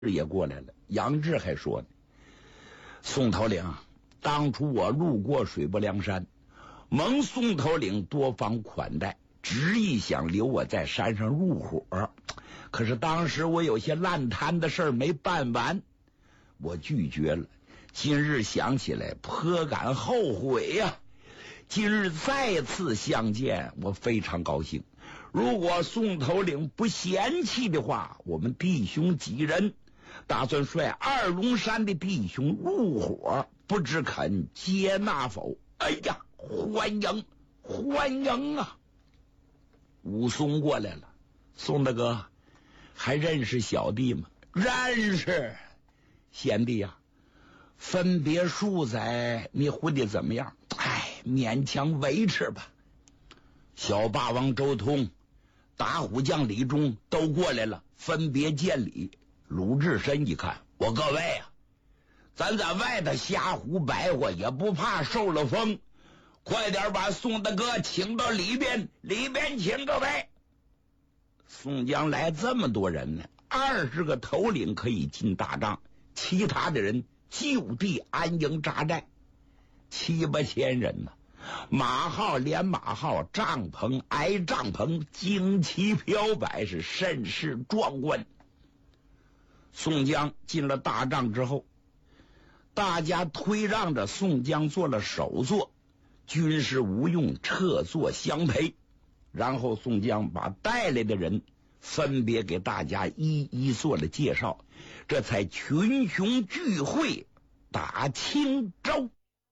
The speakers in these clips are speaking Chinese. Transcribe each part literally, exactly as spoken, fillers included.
也过来了。杨志还说呢，宋头领，当初我路过水泊梁山，蒙宋头领多方款待，执意想留我在山上入伙，可是当时我有些烂摊的事儿没办完，我拒绝了。今日想起来颇感后悔呀、啊！今日再次相见，我非常高兴。如果宋头领不嫌弃的话，我们弟兄几人打算率二龙山的弟兄入伙，不知肯接纳否？哎呀，欢迎欢迎啊！武松过来了，宋大哥还认识小弟吗？认识。贤弟呀、啊，分别数载，你混的怎么样？哎，勉强维持吧。小霸王周通、打虎将李忠都过来了，分别见礼。鲁智深一看，我各位啊，咱在外头瞎胡白活也不怕受了风，快点把宋大哥请到里边，里边请各位。宋江来这么多人呢，二十个头领可以进大帐，其他的人就地安营扎寨，七八千人呢、啊，马号连马号，帐篷挨帐篷，旌旗飘摆，是甚是壮观。宋江进了大帐之后，大家推让着宋江做了首座，军师吴用撤座相陪。然后宋江把带来的人分别给大家一一做了介绍，这才群雄聚会打青州。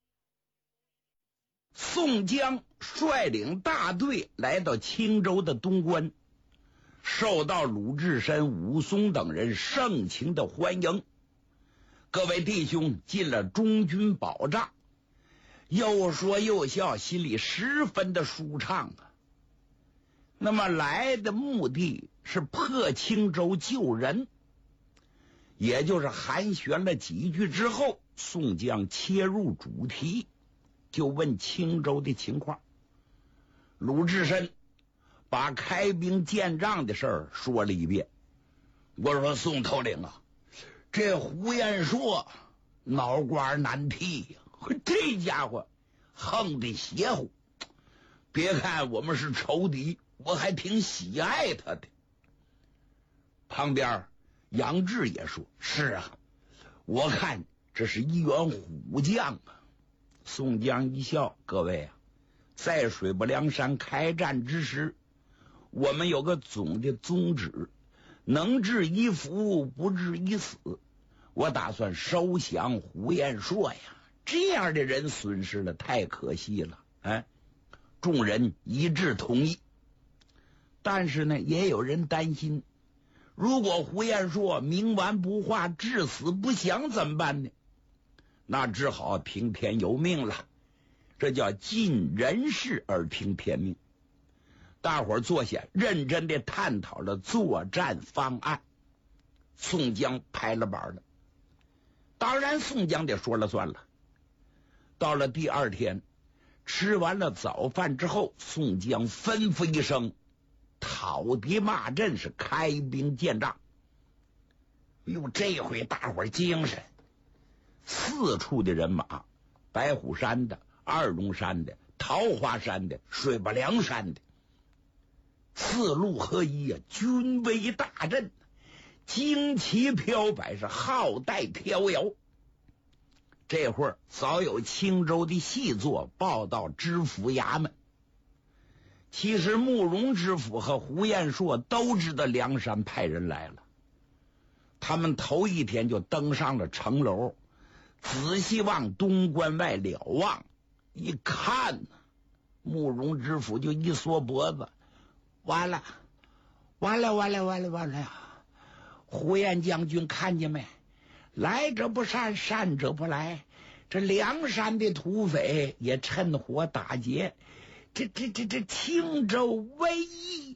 宋江率领大队来到青州的东关，受到鲁智深、武松等人盛情的欢迎。各位弟兄进了中军宝帐，又说又笑，心里十分的舒畅啊。那么来的目的是破青州救人，也就是寒暄了几句之后，宋江切入主题，就问青州的情况。鲁智深把开兵建帐的事儿说了一遍。我说宋头领啊，这胡彦硕脑瓜难替呀、啊，这家伙横得邪乎。别看我们是仇敌，我还挺喜爱他的。旁边杨志也说，是啊，我看这是一员虎将啊。宋江一笑，各位啊，在水泊梁山开战之时，我们有个总的宗旨，能治一夫，不治一死。我打算收降胡彦硕呀，这样的人损失了，太可惜了。哎，众人一致同意。但是呢，也有人担心，如果胡彦硕冥顽不化，至死不降怎么办呢？那只好听天由命了，这叫尽人事而听天命。大伙儿坐下，认真的探讨了作战方案。宋江拍了板了，当然宋江得说了算了。到了第二天，吃完了早饭之后，宋江吩咐一声，讨敌骂阵，是开兵建帐。哟，这回大伙儿精神，四处的人马，白虎山的、二龙山的、桃花山的、水泊梁山的，四路合一啊，军威大振，旌旗飘摆，是号带飘摇。这会儿早有青州的细作报到知府衙门。其实慕容知府和胡彦硕都知道梁山派人来了，他们头一天就登上了城楼，仔细往东关外瞭望，一看，慕容知府就一缩脖子，完了完了完了完了完了呀！胡彦将军看见没？来者不善，善者不来。这梁山的土匪也趁火打劫，这这这这青州危矣。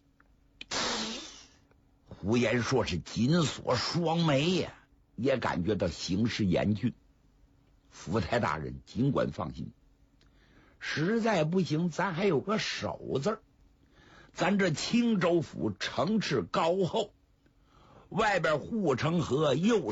胡彦硕是紧锁双眉呀，也感觉到形势严峻。福太大人尽管放心，实在不行，咱还有个守字。咱这青州府城池高厚， 外边护城河又